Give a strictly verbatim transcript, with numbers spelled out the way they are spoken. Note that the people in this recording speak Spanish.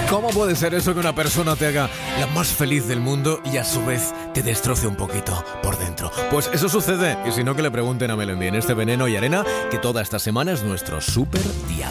¿Cómo puede ser eso que una persona te haga la más feliz del mundo y a su vez te destroce un poquito por dentro? Pues eso sucede, y si no que le pregunten a Melendi en este Veneno y Arena, que toda esta semana es nuestro súper día.